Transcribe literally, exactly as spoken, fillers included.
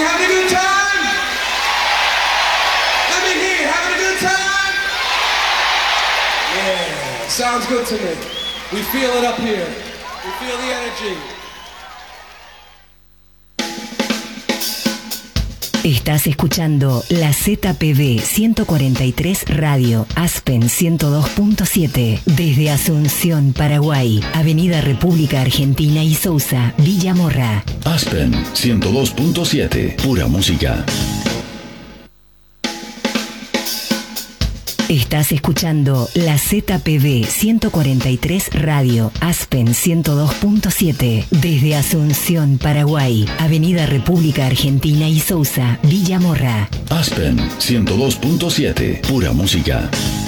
having a good time? Let me hear you. Having a good time? Yeah, sounds good to me. We feel it up here. We feel the energy. Estás escuchando la Z P B ciento cuarenta y tres Radio, Aspen ciento dos punto siete, desde Asunción, Paraguay, Avenida República Argentina y Sousa, Villa Morra. Aspen ciento dos punto siete, pura música. Estás escuchando la Z P B ciento cuarenta y tres Radio, Aspen ciento dos punto siete, desde Asunción, Paraguay, Avenida República Argentina y Sousa, Villa Morra. Aspen ciento dos punto siete, pura música.